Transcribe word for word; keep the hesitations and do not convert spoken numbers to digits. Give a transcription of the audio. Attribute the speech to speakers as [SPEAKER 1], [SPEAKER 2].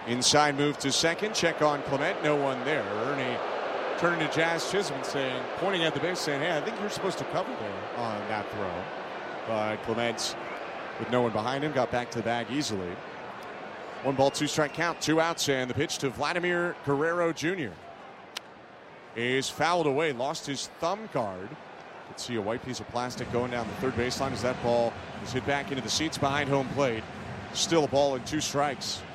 [SPEAKER 1] Inside move to second. Check on Clement. No one there. Ernie turning to Jazz Chisholm saying, pointing at the base saying, hey, I think you're supposed to cover there on that throw. But Clement, with no one behind him, got back to the bag easily. One ball, two strike count, two outs, and the pitch to Vladimir Guerrero Junior is fouled away, lost his thumb guard. Let's see a white piece of plastic going down the third baseline as that ball is hit back into the seats behind home plate. Still a ball and two strikes.